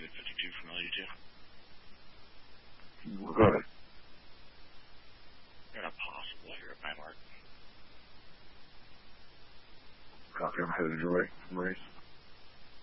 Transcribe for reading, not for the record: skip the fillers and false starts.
David 52 from LU2. Go ahead. You're not possible here at my mark. Copy, I'm headed your way, Maurice.